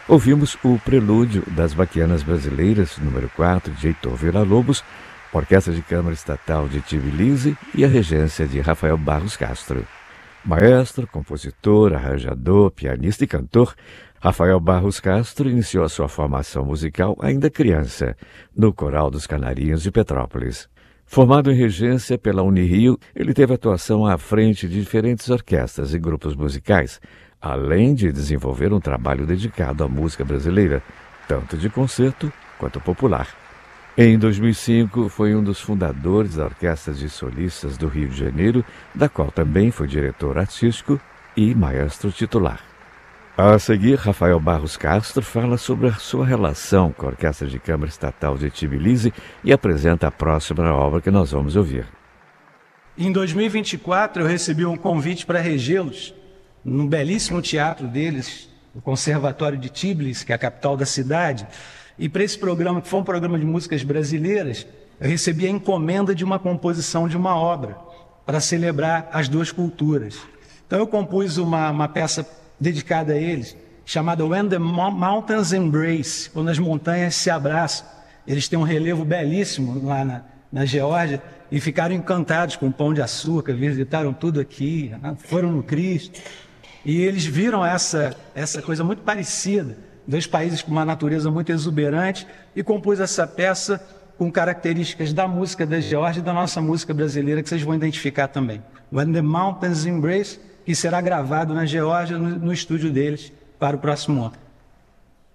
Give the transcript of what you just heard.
Ouvimos o Prelúdio das Baquianas Brasileiras, número 4, de Heitor Villa-Lobos, Orquestra de Câmara Estatal de Tbilisi e a regência de Rafael Barros Castro. Maestro, compositor, arranjador, pianista e cantor, Rafael Barros Castro iniciou a sua formação musical ainda criança, no Coral dos Canarinhos de Petrópolis. Formado em regência pela Unirio, ele teve atuação à frente de diferentes orquestras e grupos musicais, além de desenvolver um trabalho dedicado à música brasileira, tanto de concerto quanto popular. Em 2005, foi um dos fundadores da Orquestra de Solistas do Rio de Janeiro, da qual também foi diretor artístico e maestro titular. A seguir, Rafael Barros Castro fala sobre a sua relação com a Orquestra de Câmara Estatal de Tbilisi e apresenta a próxima obra que nós vamos ouvir. Em 2024, eu recebi um convite para regê-los num belíssimo teatro deles, o Conservatório de Tbilisi, que é a capital da cidade. E para esse programa, que foi um programa de músicas brasileiras, eu recebi a encomenda de uma composição de uma obra para celebrar as duas culturas. Então eu compus uma peça dedicada a eles, chamada When the Mountains Embrace, quando as montanhas se abraçam. Eles têm um relevo belíssimo lá na Geórgia e ficaram encantados com o Pão de Açúcar, visitaram tudo aqui, foram no Cristo. E eles viram essa coisa muito parecida, dois países com uma natureza muito exuberante, e compus essa peça com características da música da Geórgia e da nossa música brasileira, que vocês vão identificar também. When the Mountains Embrace, que será gravado na Geórgia, no estúdio deles, para o próximo ano.